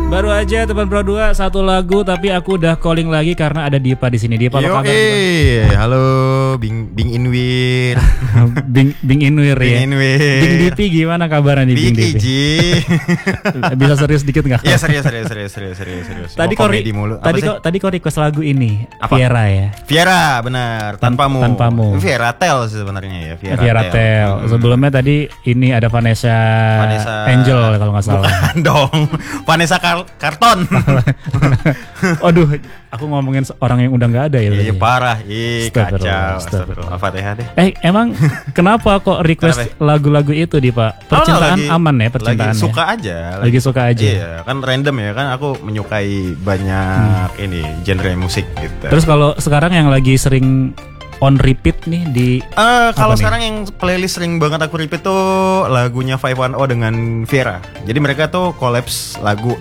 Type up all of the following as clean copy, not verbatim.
Baru aja teman Pro 2 satu lagu, tapi aku udah calling lagi karena ada Dipa di sini. Dipa, apa kabar? Halo, Bing Inwir. Bing Inwir ya. Bing Dipi gimana kabarnya nih Bing Dipi? Bisa serius dikit nggak? Iya serius. Tadi kau request lagu ini. Apa? Viera ya. Viera, benar. Tanpamu. Viera Tel sebenarnya ya. Viera Tel. Sebelumnya tadi ini ada Vanessa Angel kalau nggak salah. Bukan dong. Vanessa Karton. Aduh, aku ngomongin orang yang udah nggak ada ya. Iya parah, kacau. Al-Fatihah deh. Emang kenapa kok request lagu-lagu itu di Pak? Percintaan aman ya, percintaan. Lagi suka aja. Lagi suka aja. Iya, kan random ya kan. Aku menyukai banyak ini genre musik gitu. Terus kalau sekarang yang lagi sering on repeat nih di kalau sekarang yang playlist sering banget aku repeat tuh lagunya 510 dengan Viera. Jadi mereka tuh collabs lagu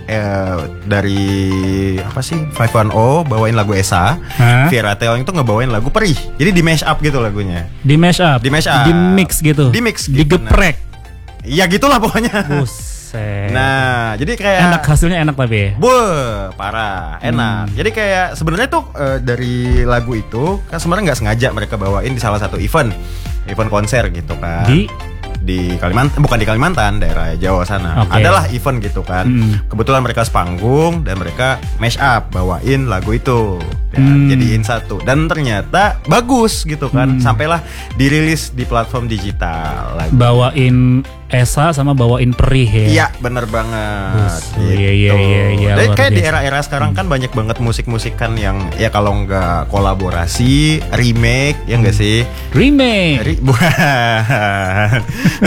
dari apa sih 510 bawain lagu Esa, Viera Teong itu ngebawain lagu Perih. Jadi di mash up gitu lagunya. Di mash up, di mix gitu. Digeprek. Ya gitulah pokoknya. Nah, jadi kayak enak, hasilnya enak tapi ya. Parah, enak. Jadi kayak sebenarnya tuh dari lagu itu kan sebenarnya nggak sengaja mereka bawain di salah satu event konser gitu kan. Di Kalimantan, bukan di Kalimantan, daerah Jawa sana. Adalah event gitu kan. Kebetulan mereka sepanggung dan mereka mash up bawain lagu itu. Jadiin satu dan ternyata bagus gitu kan. Sampailah dirilis di platform digital lagu. Bawain Esa sama bawain Perih ya. Iya, bener banget. Iya. Dan kayak di era-era sekarang kan banyak banget musik-musikan yang ya kalau nggak kolaborasi, remake, ya nggak sih? Remake. Bukan.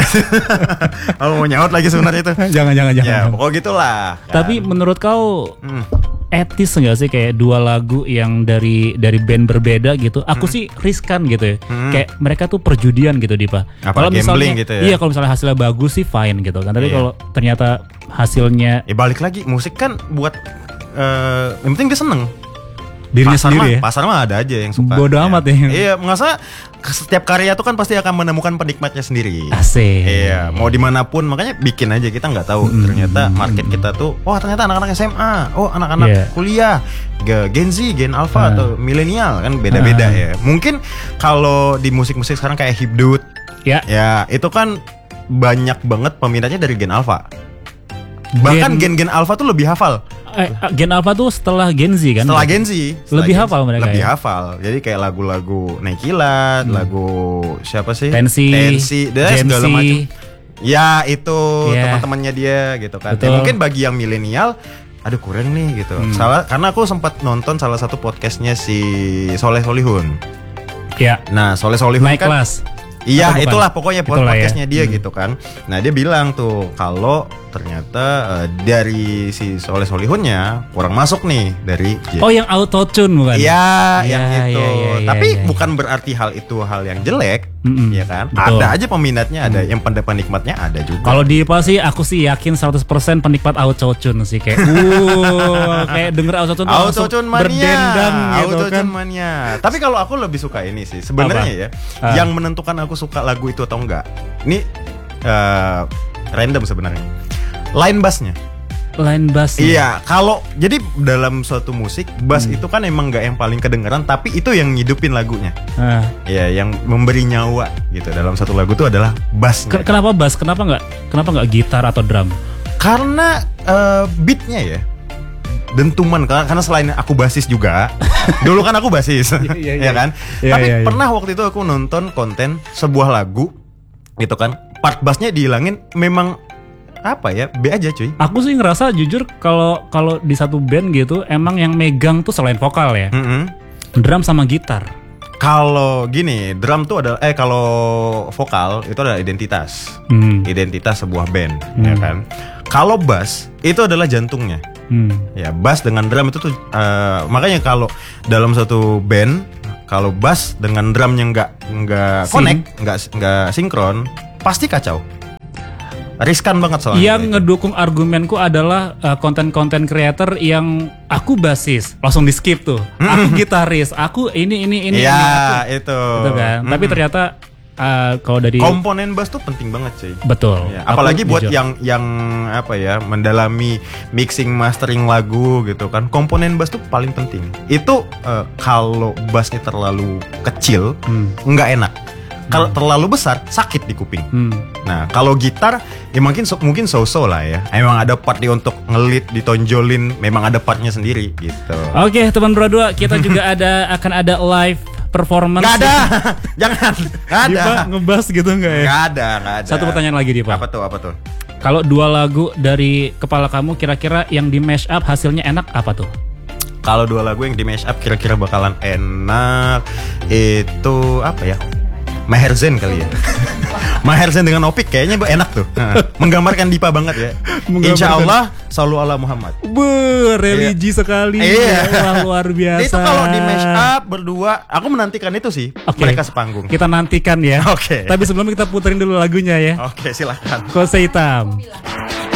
Aku mau nyaut lagi sebenarnya itu. Jangan. Ya, pokoknya gitulah. Kan. Tapi menurut kau etis nggak sih kayak dua lagu yang dari band berbeda gitu? Aku sih riskan gitu ya. Kayak mereka tuh perjudian gitu, Dipa. Kalau misalnya gitu ya? Iya, kalau misalnya hasilnya bagus sih fine gitu kan. Tapi kalau ternyata hasilnya balik lagi, musik kan buat yang penting dia seneng. Dirinya sendiri ya. Pasar mah ada aja yang suka. Bodoh amat ya. Iya, masa setiap karya tuh kan pasti akan menemukan penikmatnya sendiri. Asik. Iya, mau dimanapun makanya bikin aja, kita nggak tahu ternyata market kita tuh, ternyata anak-anak SMA, anak-anak kuliah, Gen Z, Gen Alpha atau milenial kan beda-beda ya. Mungkin kalau di musik-musik sekarang kayak hipdut, ya itu kan banyak banget peminatnya dari Gen Alpha. Bahkan gen Alpha tuh lebih hafal. Gen Alpha tuh setelah Gen Z kan? Setelah Gen Z lebih hafal mereka. Lebih hafal. Jadi kayak lagu-lagu Nekilat, lagu siapa sih? Tensi dan segala macam. Ya itu teman-temannya dia gitu kan. Ya, mungkin bagi yang milenial, aduh kurang nih gitu. Karena aku sempat nonton salah satu podcastnya si Soleh Solihun. Ya. Nah Soleh Solihun Naik kan. Kelas. Iya, itulah pokoknya podcastnya dia gitu kan. Nah dia bilang tuh kalau ternyata dari si Soleh Solihunnya kurang masuk nih dari yang auto-tune bukan? Iya, yang itu. Tapi bukan berarti hal itu hal yang jelek, ya kan? Betul. Ada aja peminatnya, ada yang penikmatnya ada juga. Kalau di IPA sih aku sih yakin 100% penikmat auto-tune sih kayak kayak denger auto-tune berdendang gitu kan. Mania. Tapi kalau aku lebih suka ini sih sebenarnya ya. Yang menentukan aku suka lagu itu atau enggak. Ini random sebenarnya. Line bassnya. Iya, kalau jadi dalam suatu musik bass itu kan emang nggak yang paling kedengeran, tapi itu yang ngidupin lagunya. Iya, yang memberi nyawa gitu dalam satu lagu itu adalah bassnya. Kenapa bass? Kenapa nggak gitar atau drum? Karena beatnya ya. Dentuman, karena selain aku basis juga. Dulu kan aku basis, ya kan. Tapi pernah waktu itu aku nonton konten sebuah lagu gitu kan, part bassnya dihilangin, memang apa ya, B aja cuy. Aku sih ngerasa jujur kalau di satu band gitu emang yang megang tuh selain vokal ya, drum sama gitar. Kalau gini, drum tuh adalah kalau vokal itu adalah identitas sebuah band, ya kan. Kalau bass itu adalah jantungnya. Ya, bass dengan drum itu tuh makanya kalau dalam satu band, kalau bass dengan drumnya nggak connect, nggak sinkron, pasti kacau. Riskan banget soalnya. Yang ngedukung argumenku adalah konten-konten creator yang aku basis, langsung di skip tuh. Aku gitaris, aku ini. Iya, itu. Gitu kan. Tapi ternyata kalau dari komponen bass tuh penting banget sih. betul. Ya, Aku apalagi buat jujur. yang apa ya, mendalami mixing mastering lagu gitu kan. Komponen bass tuh paling penting. Itu kalau bassnya terlalu kecil nggak enak. Kalau terlalu besar sakit di kuping. Nah, kalau gitar ya mungkin so-so lah ya. Emang ada part dia untuk ngelit, ditonjolin, memang ada partnya sendiri gitu. Oke, teman berdua, kita juga akan ada live performance. Nggak ada. Jangan. Nggak ada. Dipa ngebas gitu nggak ya? Nggak ada. Satu pertanyaan lagi Dipa. Apa tuh? Kalau 2 lagu dari kepala kamu kira-kira yang di mash up hasilnya enak apa tuh? Kalau 2 lagu yang di mash up kira-kira bakalan enak itu apa ya? Maher Zain kali ya. Maher Zain dengan Opik kayaknya enak tuh. Menggambarkan Dipa banget ya. Insya Allah Sallu ala Muhammad. Religi sekali. Iya. Wah, luar biasa. Itu kalau di mash up berdua, aku menantikan itu sih. Oke. Mereka sepanggung. Kita nantikan ya. Oke. Tapi sebelum kita puterin dulu lagunya ya. Oke, silakan. Kose Hitam.